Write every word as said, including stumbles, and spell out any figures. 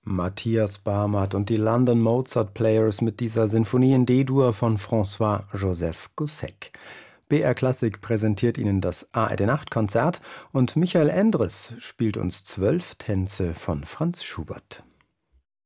Matthias Barmert und die London Mozart Players mit dieser Sinfonie in D-Dur von François-Joseph Gousseck. B R Klassik präsentiert Ihnen das A R D-Nachtkonzert und Michael Endres spielt uns zwölf Tänze von Franz Schubert.